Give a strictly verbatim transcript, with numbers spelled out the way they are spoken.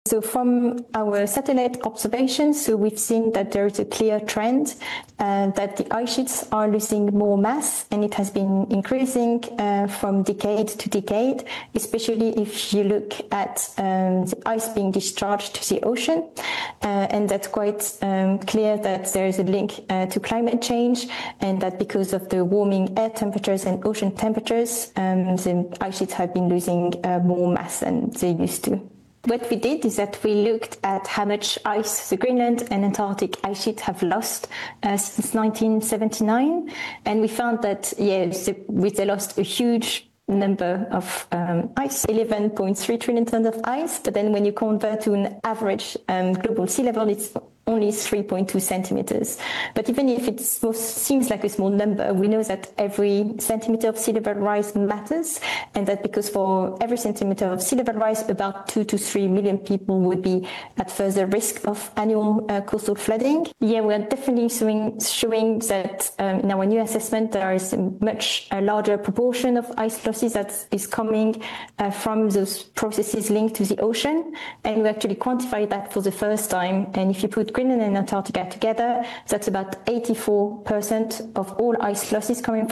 So from our satellite observations, so we've seen that there is a clear trend uh, that the ice sheets are losing more mass, and it has been increasing uh, from decade to decade, especially if you look at um, the ice being discharged to the ocean. Uh, and that's quite um, clear that there is a link uh, to climate change, and that because of the warming air temperatures and ocean temperatures, um, the ice sheets have been losing uh, more mass than they used to. What we did is that we looked at how much ice the Greenland and Antarctic ice sheets have lost uh, since nineteen seventy-nine, and we found that yeah, they, they lost a huge number of um, ice, eleven point three trillion tons of ice, but then when you convert to an average um, global sea level, it's only three point two centimeters. But even if it seems like a small number, we know that every centimeter of sea level rise matters, and that because for every centimeter of sea level rise, about two to three million people would be at further risk of annual uh, coastal flooding. Yeah, we are definitely showing, showing that um, in our new assessment, there is a much a larger proportion of ice losses that is coming uh, from those processes linked to the ocean, and we actually quantified that for the first time. And if you put Greenland and Antarctica together, that's about eighty-four percent of all ice losses coming from